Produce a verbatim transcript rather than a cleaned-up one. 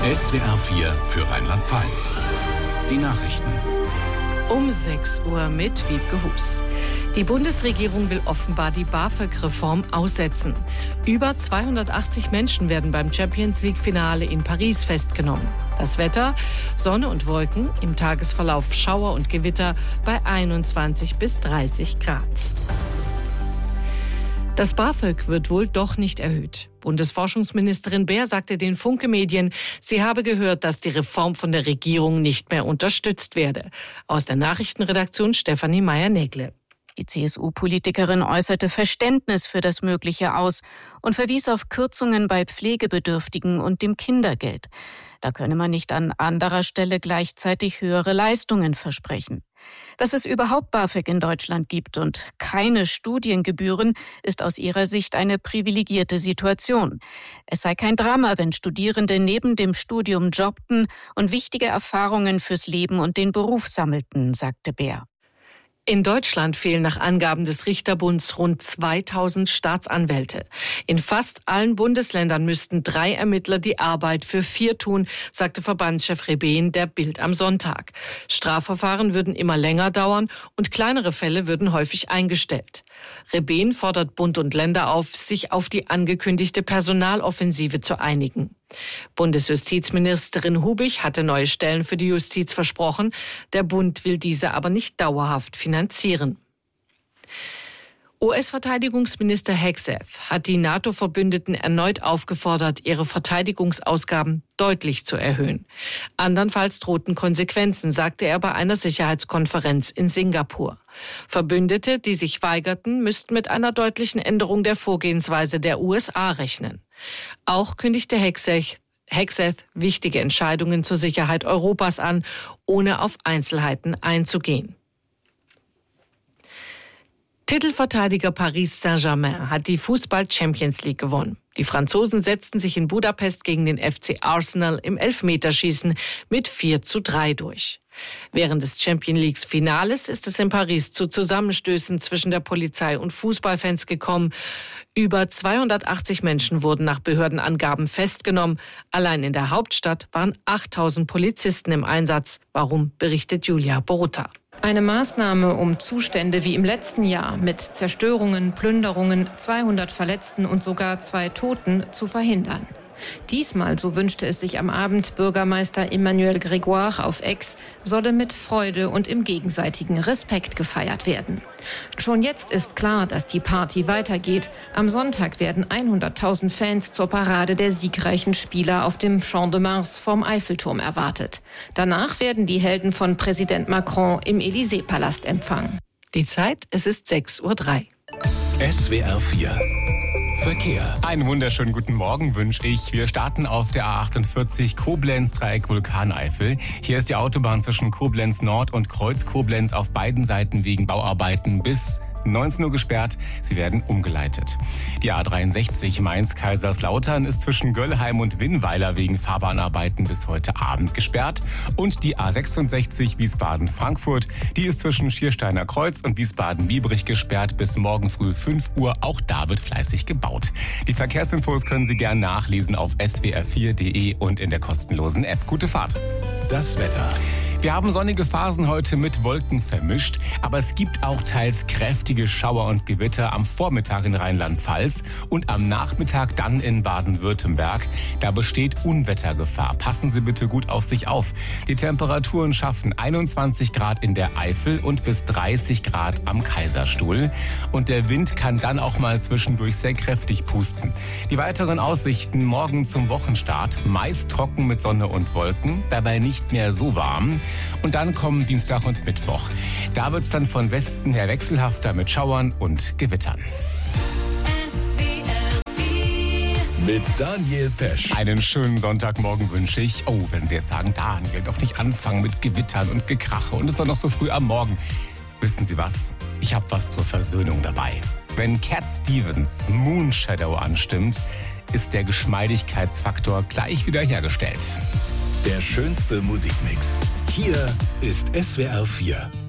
S W R vier für Rheinland-Pfalz. Die Nachrichten. Um sechs Uhr mit Wiebke Hus. Die Bundesregierung will offenbar die BAföG-Reform aussetzen. Über zweihundertachtzig Menschen werden beim Champions-League-Finale in Paris festgenommen. Das Wetter: Sonne und Wolken, im Tagesverlauf Schauer und Gewitter bei einundzwanzig bis dreißig Grad. Das BAföG wird wohl doch nicht erhöht. Bundesforschungsministerin Baer sagte den Funke-Medien, sie habe gehört, dass die Reform von der Regierung nicht mehr unterstützt werde. Aus der Nachrichtenredaktion Stefanie Meyer-Nägle. Die C S U-Politikerin äußerte Verständnis für das Mögliche aus und verwies auf Kürzungen bei Pflegebedürftigen und dem Kindergeld. Da könne man nicht an anderer Stelle gleichzeitig höhere Leistungen versprechen. Dass es überhaupt BAföG in Deutschland gibt und keine Studiengebühren, ist aus ihrer Sicht eine privilegierte Situation. Es sei kein Drama, wenn Studierende neben dem Studium jobbten und wichtige Erfahrungen fürs Leben und den Beruf sammelten, sagte Baer. In Deutschland fehlen nach Angaben des Richterbunds rund zweitausend Staatsanwälte. In fast allen Bundesländern müssten drei Ermittler die Arbeit für vier tun, sagte Verbandschef Rebehn der Bild am Sonntag. Strafverfahren würden immer länger dauern und kleinere Fälle würden häufig eingestellt. Rebehn fordert Bund und Länder auf, sich auf die angekündigte Personaloffensive zu einigen. Bundesjustizministerin Hubich hatte neue Stellen für die Justiz versprochen. Der Bund will diese aber nicht dauerhaft finanzieren. U S-Verteidigungsminister Hegseth hat die NATO-Verbündeten erneut aufgefordert, ihre Verteidigungsausgaben deutlich zu erhöhen. Andernfalls drohten Konsequenzen, sagte er bei einer Sicherheitskonferenz in Singapur. Verbündete, die sich weigerten, müssten mit einer deutlichen Änderung der Vorgehensweise der U S A rechnen. Auch kündigte Hegseth, Hegseth wichtige Entscheidungen zur Sicherheit Europas an, ohne auf Einzelheiten einzugehen. Titelverteidiger Paris Saint-Germain hat die Fußball-Champions League gewonnen. Die Franzosen setzten sich in Budapest gegen den F C Arsenal im Elfmeterschießen mit vier zu drei durch. Während des Champions League Finales ist es in Paris zu Zusammenstößen zwischen der Polizei und Fußballfans gekommen. Über zweihundertachtzig Menschen wurden nach Behördenangaben festgenommen. Allein in der Hauptstadt waren achttausend Polizisten im Einsatz. Warum, berichtet Julia Borutta. Eine Maßnahme, um Zustände wie im letzten Jahr mit Zerstörungen, Plünderungen, zweihundert Verletzten und sogar zwei Toten zu verhindern. Diesmal, so wünschte es sich am Abend Bürgermeister Emmanuel Grégoire auf Ex, solle mit Freude und im gegenseitigen Respekt gefeiert werden. Schon jetzt ist klar, dass die Party weitergeht. Am Sonntag werden hunderttausend Fans zur Parade der siegreichen Spieler auf dem Champ de Mars vom Eiffelturm erwartet. Danach werden die Helden von Präsident Macron im Élysée-Palast empfangen. Die Zeit, es ist sechs Uhr drei. S W R vier Verkehr. Einen wunderschönen guten Morgen wünsche ich. Wir starten auf der A achtundvierzig Koblenz-Dreieck Vulkaneifel. Hier ist die Autobahn zwischen Koblenz Nord und Kreuz Koblenz auf beiden Seiten wegen Bauarbeiten bis neunzehn Uhr gesperrt. Sie werden umgeleitet. Die A dreiundsechzig Mainz-Kaiserslautern ist zwischen Göllheim und Winnweiler wegen Fahrbahnarbeiten bis heute Abend gesperrt. Und die A sechsundsechzig Wiesbaden-Frankfurt, die ist zwischen Schiersteiner Kreuz und Wiesbaden-Biebrich gesperrt bis morgen früh fünf Uhr. Auch da wird fleißig gebaut. Die Verkehrsinfos können Sie gern nachlesen auf s w r vier punkt d e und in der kostenlosen App. Gute Fahrt. Das Wetter. Wir haben sonnige Phasen heute mit Wolken vermischt, aber es gibt auch teils kräftige Schauer und Gewitter am Vormittag in Rheinland-Pfalz und am Nachmittag dann in Baden-Württemberg. Da besteht Unwettergefahr. Passen Sie bitte gut auf sich auf. Die Temperaturen schaffen einundzwanzig Grad in der Eifel und bis dreißig Grad am Kaiserstuhl. Und der Wind kann dann auch mal zwischendurch sehr kräftig pusten. Die weiteren Aussichten morgen zum Wochenstart. Meist trocken mit Sonne und Wolken, dabei nicht mehr so warm. Und dann kommen Dienstag und Mittwoch. Da wird es dann von Westen her wechselhafter mit Schauern und Gewittern. Mit Daniel Pesch. Einen schönen Sonntagmorgen wünsche ich. Oh, wenn Sie jetzt sagen, Daniel, doch nicht anfangen mit Gewittern und Gekrache und es ist doch noch so früh am Morgen. Wissen Sie was? Ich habe was zur Versöhnung dabei. Wenn Cat Stevens Moon Shadow anstimmt, ist der Geschmeidigkeitsfaktor gleich wieder hergestellt. Der schönste Musikmix. Hier ist S W R vier.